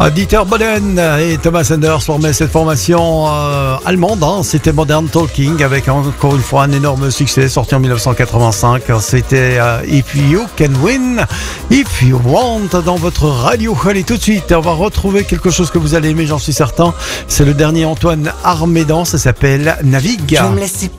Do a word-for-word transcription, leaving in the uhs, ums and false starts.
Dieter Bohlen et Thomas Enders formaient cette formation euh, allemande. Hein. C'était Modern Talking avec encore une fois un énorme succès sorti en dix-neuf cent quatre-vingt-cinq. C'était euh, If You Can Win, If You Want dans votre radio. Allez, tout de suite, on va retrouver quelque chose que vous allez aimer, j'en suis certain. C'est le dernier Antoine Armédan, ça s'appelle Navigue. Je vais me laisser